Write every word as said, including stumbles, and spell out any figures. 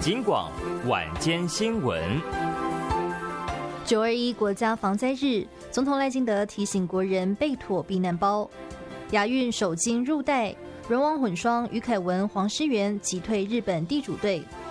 警广晚间新闻。 九二一国家防灾日，总统赖清德提醒国人备妥避难包。亚运首金入袋，轮王混双于凯文、黄诗媛击退日本地主队。